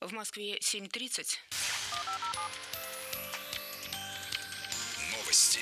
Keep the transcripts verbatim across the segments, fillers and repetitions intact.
В Москве семь тридцать. Новости.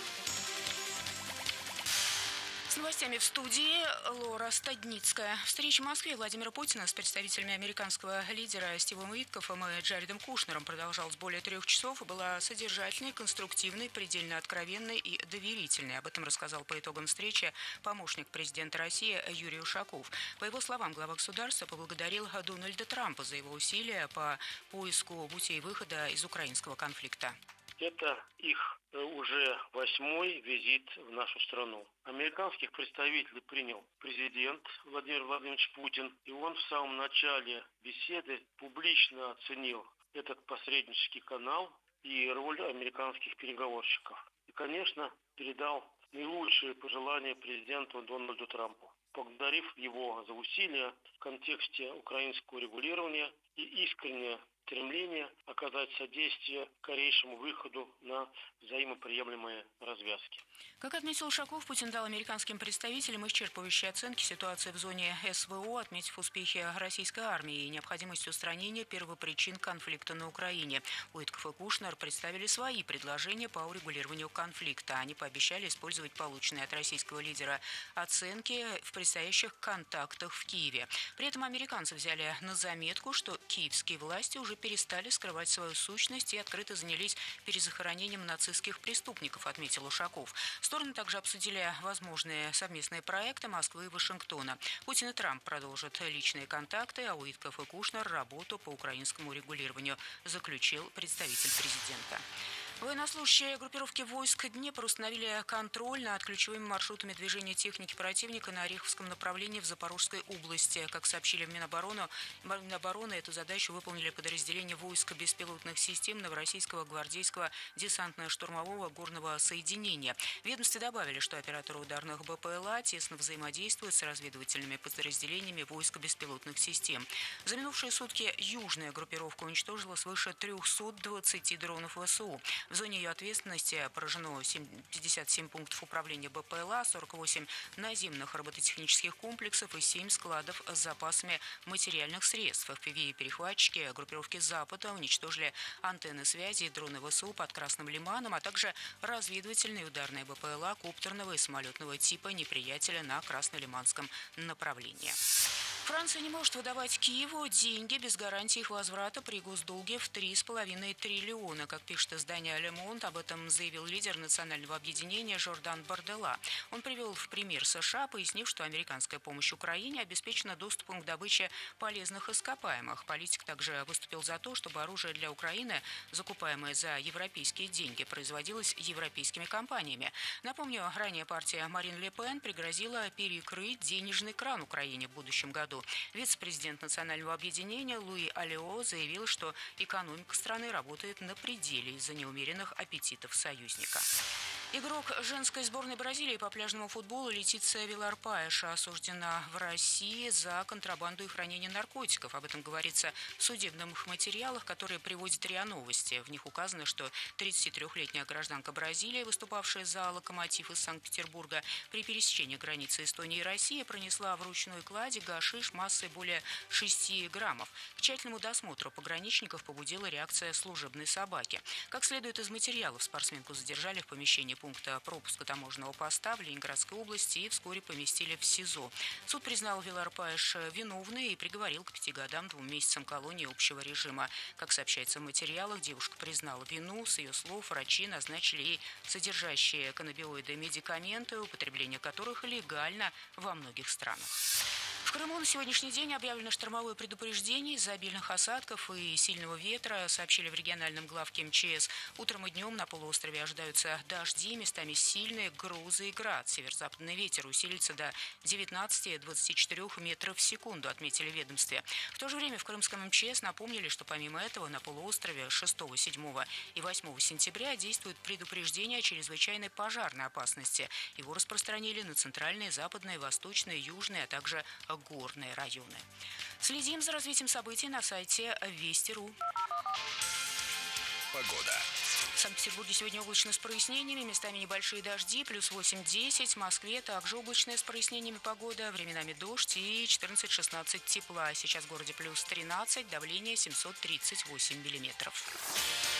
С новостями в студии Лора Стадницкая. Встреча в Москве Владимира Путина с представителями американского лидера Стивом Уиткофом и Джаредом Кушнером продолжалась более трех часов и была содержательной, конструктивной, предельно откровенной и доверительной. Об этом рассказал по итогам встречи помощник президента России Юрий Ушаков. По его словам, глава государства поблагодарил Дональда Трампа за его усилия по поиску путей выхода из украинского конфликта. Это их уже восьмой визит в нашу страну. Американских представителей принял президент Владимир Владимирович Путин, и он в самом начале беседы публично оценил этот посреднический канал и роль американских переговорщиков. И, конечно, передал наилучшие пожелания президенту Дональду Трампу, поблагодарив его за усилия в контексте украинского регулирования и искреннее стремление оказать содействие скорейшему выходу на взаимоприемлемые развязки. Как отметил Ушаков, Путин дал американским представителям исчерпывающие оценки ситуации в зоне СВО, отметив успехи российской армии и необходимость устранения первопричин конфликта на Украине. Уиткоф и Кушнер представили свои предложения по урегулированию конфликта. Они пообещали использовать полученные от российского лидера оценки в предстоящих контактах в Киеве. При этом американцы взяли на заметку, что киевские власти уже перестали скрывать свою сущность и открыто занялись перезахоронением нацистских преступников, отметил Ушаков. Стороны также обсудили возможные совместные проекты Москвы и Вашингтона. Путин и Трамп продолжат личные контакты, а Уиткоф и Кушнер работу по украинскому регулированию, заключил представитель президента. Военнослужащие группировки войск Днепр установили контроль над ключевыми маршрутами движения техники противника на Ореховском направлении в Запорожской области. Как сообщили в Минобороны, Минобороны эту задачу выполнили подразделения войск беспилотных систем Новороссийского гвардейского десантно-штурмового горного соединения. В ведомстве добавили, что операторы ударных БПЛА тесно взаимодействуют с разведывательными подразделениями войск беспилотных систем. За минувшие сутки южная группировка уничтожила свыше трехсот двадцати дронов ВСУ. В зоне ее ответственности поражено пятьдесят семь пунктов управления БПЛА, сорок восемь наземных робототехнических комплексов и семь складов с запасами материальных средств. эф пи ви и перехватчики группировки Запада уничтожили антенны связи и дроны ВСУ под Красным Лиманом, а также разведывательные ударные БПЛА коптерного и самолетного типа неприятеля на Краснолиманском направлении. Франция не может выдавать Киеву деньги без гарантии их возврата при госдолге в три с половиной триллиона. Как пишет издание «Ле Монд», об этом заявил лидер национального объединения Жордан Бардella. Он привел в пример США, пояснив, что американская помощь Украине обеспечена доступом к добыче полезных ископаемых. Политик также выступил за то, чтобы оружие для Украины, закупаемое за европейские деньги, производилось европейскими компаниями. Напомню, ранее партия Марин Ле Пен пригрозила перекрыть денежный кран Украине в будущем году. Вице-президент национального объединения Луи Алео заявил, что экономика страны работает на пределе из-за неумеренных аппетитов союзника. Игрок женской сборной Бразилии по пляжному футболу Летиция Вилар Паеш осуждена в России за контрабанду и хранение наркотиков. Об этом говорится в судебных материалах, которые приводит РИА Новости. В них указано, что тридцатитрёхлетняя гражданка Бразилии, выступавшая за «Локомотив» из Санкт-Петербурга, при пересечении границы Эстонии и России пронесла в ручной кладе гашиш массой более шести граммов. К тщательному досмотру пограничников побудила реакция служебной собаки. Как следует из материалов, спортсменку задержали в помещении пункта пропуска таможенного поста в Ленинградской области и вскоре поместили в СИЗО. Суд признал Вилар Паеш виновной и приговорил к пяти годам двум месяцам колонии общего режима. Как сообщается в материалах, девушка признала вину. С ее слов, врачи назначили ей содержащие каннабиоиды медикаменты, употребление которых легально во многих странах. В Крыму на сегодняшний день объявлено штормовое предупреждение из-за обильных осадков и сильного ветра, сообщили в региональном главке эм че эс. Утром и днем на полуострове ожидаются дожди, местами сильные грозы и град. Северо-западный ветер усилится до девятнадцати — двадцати четырёх метров в секунду, отметили в ведомстве. В то же время в крымском эм че эс напомнили, что помимо этого на полуострове шестого, седьмого и восьмого сентября действует предупреждение о чрезвычайной пожарной опасности. Его распространили на центральные, западные, восточные, южные, а также горные районы. Следим за развитием событий на сайте Вести точка ру. Погода. В Санкт-Петербурге сегодня облачно с прояснениями, местами небольшие дожди, плюс восемь-десять. В Москве также облачная с прояснениями погода, временами дождь и четырнадцать-шестнадцать тепла. Сейчас в городе плюс тринадцать, давление семьсот тридцать восемь миллиметров.